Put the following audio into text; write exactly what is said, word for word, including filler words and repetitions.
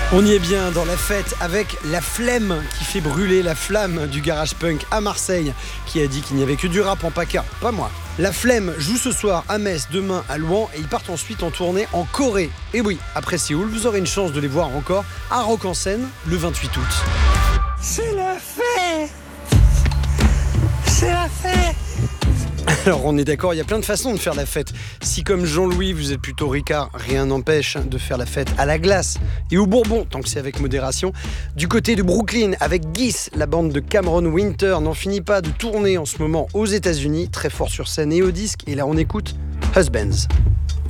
On y est bien dans la fête avec La Flemme qui fait brûler la flamme du garage punk à Marseille, qui a dit qu'il n'y avait que du rap en PACA, pas moi. La Flemme joue ce soir à Metz, demain à Louan et ils partent ensuite en tournée en Corée. Et oui, après Séoul, vous aurez une chance de les voir encore à Rock en Seine le vingt-huit août. C'est la fête! C'est la fête! Alors on est d'accord, il y a plein de façons de faire la fête. Si comme Jean-Louis, vous êtes plutôt Ricard, rien n'empêche de faire la fête à la glace et au bourbon, tant que c'est avec modération. Du côté de Brooklyn, avec Geese, la bande de Cameron Winter n'en finit pas de tourner en ce moment aux États-Unis, très fort sur scène et au disque. Et là on écoute Husbands.